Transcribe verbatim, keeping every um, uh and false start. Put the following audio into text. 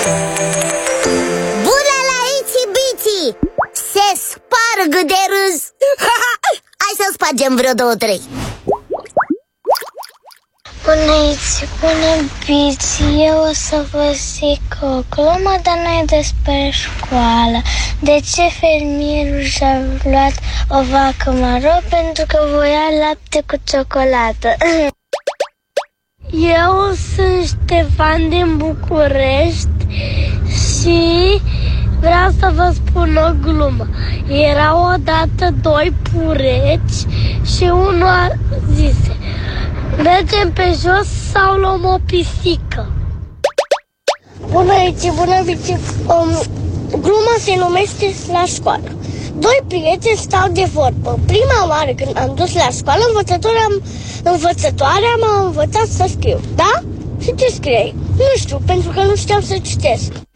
Bună la Itsy Bitsy! Se sparg de râs. Hai să spargem vreo două, trei. Bună Itsy, bună Bitsy, eu o să vă zic o glumă, dar nu e despre școală. De ce fermierul și-a luat o vacă maro? Pentru că voia lapte cu ciocolată. Eu sunt Ștefan din București și vreau să vă spun o glumă. Erau odată doi pureți și unul a zise: mergem pe jos sau luăm o pisică? Bună Itsy, bună Bitsy, um, gluma se numește La școală. Doi prieteni stau de vorbă. Prima oară când am dus la școală, învățătoarea, învățătoarea m-a învățat să scriu. Da? Și ce scriei? Nu știu, pentru că nu știam să citesc.